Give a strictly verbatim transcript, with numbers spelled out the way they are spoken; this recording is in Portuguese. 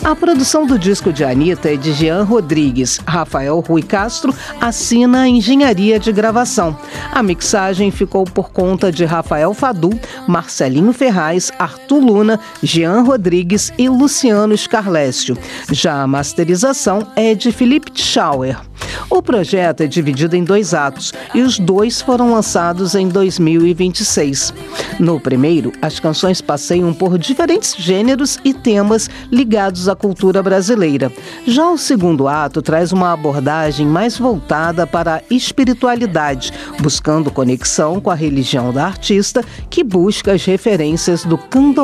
A produção do disco de Anitta é de Jean Rodrigues. Rafael Rui Castro assina a engenharia de gravação. A mixagem ficou por conta de Rafael Fadu, Marcelinho Ferraz, Arthur Luna, Jean Rodrigues e Luciano Scarlésio. Já a masterização é de Felipe Schauer. O projeto é dividido em dois atos e os dois foram lançados em dois mil e vinte e seis. No primeiro, as canções passeiam por diferentes gêneros e temas ligados à cultura brasileira. Já o segundo ato traz uma abordagem mais voltada para a espiritualidade, buscando conexão com a religião da artista, que busca as referências do candomblé.